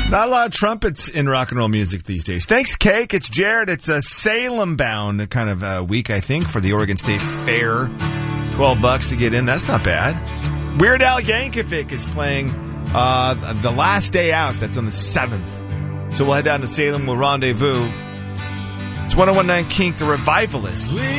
Not a lot of trumpets in rock and roll music these days. Thanks, Cake. It's Jared. It's a Salem-bound kind of week, I think, for the Oregon State Fair. $12 to get in. That's not bad. Weird Al Yankovic is playing the last day out. That's on the 7th. So we'll head down to Salem. We'll rendezvous. It's 101.9 Kink, the Revivalists.